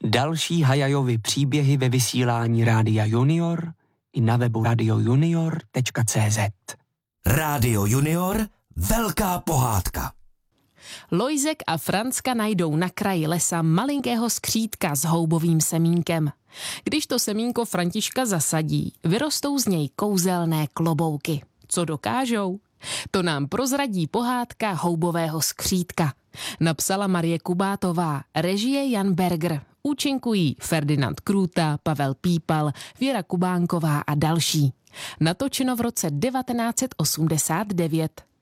Další Hayajovy příběhy ve vysílání Rádia Junior i na webu radiojunior.cz. Rádio Junior, velká pohádka. Lojzek a Francka najdou na kraji lesa malinkého skřítka s houbovým semínkem. Když to semínko Františka zasadí, vyrostou z něj kouzelné klobouky. Co dokážou? To nám prozradí pohádka Houbového skřítka. Napsala Marie Kubátová, režie Jan Berger. Účinkují Ferdinand Krůta, Pavel Pípal, Věra Kubánková a další. Natočeno v roce 1989.